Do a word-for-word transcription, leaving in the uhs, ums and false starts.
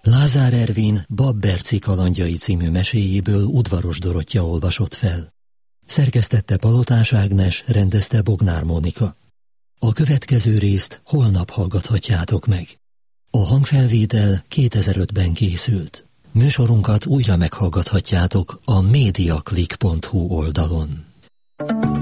Lázár Ervin Babberci kalandjai című meséjéből Udvaros Dorottya olvasott fel. Szerkesztette Palotás Ágnes, rendezte Bognár Mónika. A következő részt holnap hallgathatjátok meg. A hangfelvétel kétezer-ötben készült. Műsorunkat újra meghallgathatjátok a mediaclick pont hu oldalon.